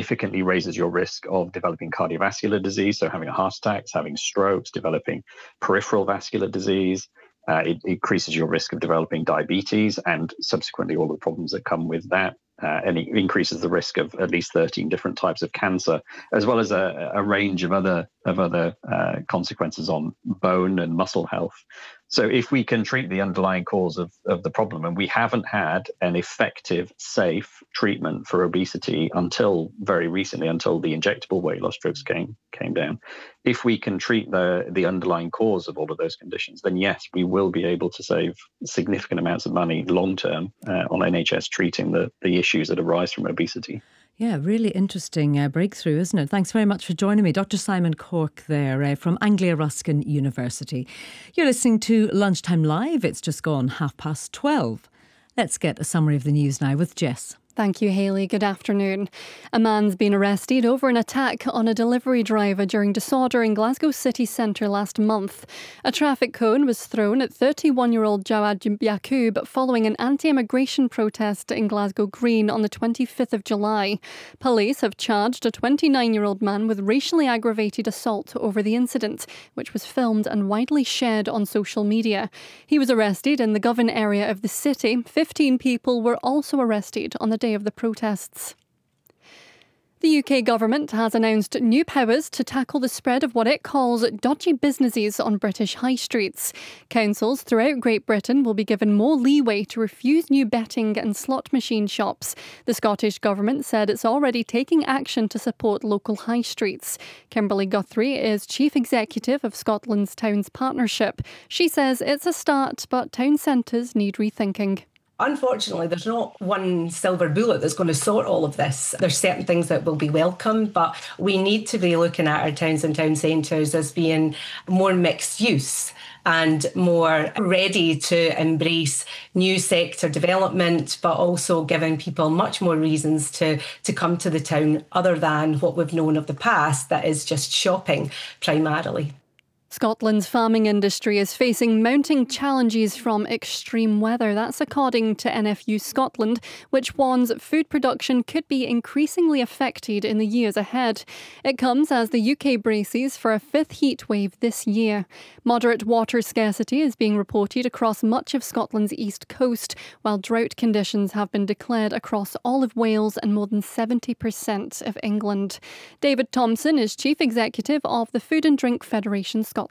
significantly raises your risk of developing cardiovascular disease, so having a heart attack, having strokes, developing peripheral vascular disease. It increases your risk of developing diabetes and subsequently all the problems that come with that. And it increases the risk of at least 13 different types of cancer, as well as a range of other consequences on bone and muscle health. So if we can treat the underlying cause of the problem, and we haven't had an effective, safe treatment for obesity until very recently, until the injectable weight loss drugs came down, if we can treat the underlying cause of all of those conditions, then yes, we will be able to save significant amounts of money long term on NHS treating the issues that arise from obesity. Yeah, really interesting breakthrough, isn't it? Thanks very much for joining me. Dr. Simon Cork there from Anglia Ruskin University. You're listening to Lunchtime Live. It's just gone 12:30. Let's get a summary of the news now with Jess. Thank you, Hayley. Good afternoon. A man's been arrested over an attack on a delivery driver during disorder in Glasgow city centre last month. A traffic cone was thrown at 31-year-old Jawad Yaqub following an anti-immigration protest in Glasgow Green on the 25th of July. Police have charged a 29-year-old man with racially aggravated assault over the incident, which was filmed and widely shared on social media. He was arrested in the Govan area of the city. 15 people were also arrested on the day of the protests. The UK government has announced new powers to tackle the spread of what it calls dodgy businesses on British high streets. Councils throughout Great Britain will be given more leeway to refuse new betting and slot machine shops. The Scottish government said it's already taking action to support local high streets. Kimberly Guthrie is Chief Executive of Scotland's Towns Partnership. She says it's a start, but town centres need rethinking. Unfortunately, there's not one silver bullet that's going to sort all of this. There's certain things that will be welcome, but we need to be looking at our towns and town centres as being more mixed use and more ready to embrace new sector development, but also giving people much more reasons to come to the town other than what we've known of the past, that is just shopping primarily. Scotland's farming industry is facing mounting challenges from extreme weather. That's according to NFU Scotland, which warns food production could be increasingly affected in the years ahead. It comes as the UK braces for a fifth heat wave this year. Moderate water scarcity is being reported across much of Scotland's east coast, while drought conditions have been declared across all of Wales and more than 70% of England. David Thompson is Chief Executive of the Food and Drink Federation Scotland.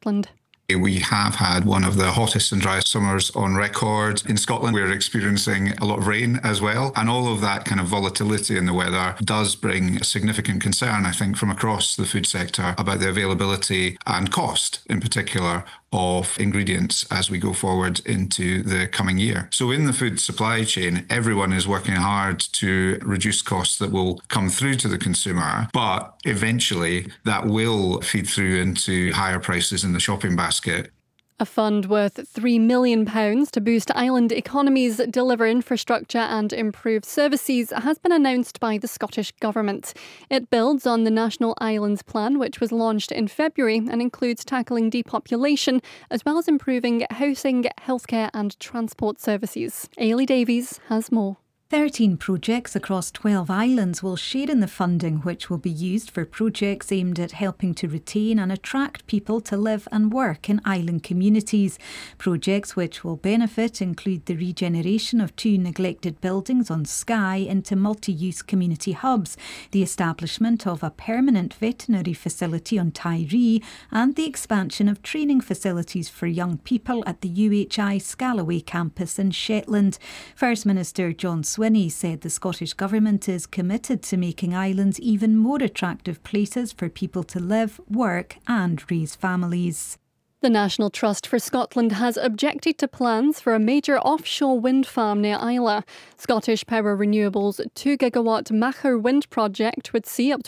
We have had one of the hottest and driest summers on record. In Scotland, we're experiencing a lot of rain as well. And all of that kind of volatility in the weather does bring significant concern, I think, from across the food sector about the availability and cost, in particular, of ingredients as we go forward into the coming year. So in the food supply chain, everyone is working hard to reduce costs that will come through to the consumer, but eventually that will feed through into higher prices in the shopping basket. A fund worth £3 million to boost island economies, deliver infrastructure and improve services has been announced by the Scottish Government. It builds on the National Islands Plan, which was launched in February and includes tackling depopulation as well as improving housing, healthcare and transport services. Ailey Davies has more. 13 projects across 12 islands will share in the funding, which will be used for projects aimed at helping to retain and attract people to live and work in island communities. Projects which will benefit include the regeneration of 2 neglected buildings on Skye into multi-use community hubs, the establishment of a permanent veterinary facility on Tiree, and the expansion of training facilities for young people at the UHI Scalloway campus in Shetland. First Minister John Swinney said the Scottish Government is committed to making islands even more attractive places for people to live, work and raise families. The National Trust for Scotland has objected to plans for a major offshore wind farm near Islay. Scottish Power Renewables' 2 gigawatt Macher wind project would see up to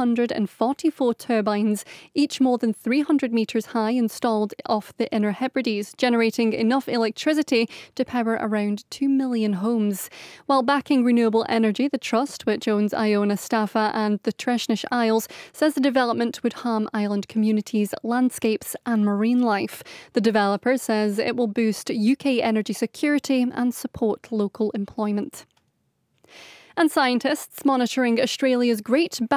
144 turbines, each more than 300 metres high, installed off the Inner Hebrides, generating enough electricity to power around 2 million homes. While backing renewable energy, the Trust, which owns Iona Staffa and the Treshnish Isles, says the development would harm island communities, landscapes and marine life. The developer says it will boost UK energy security and support local employment. And scientists monitoring Australia's Great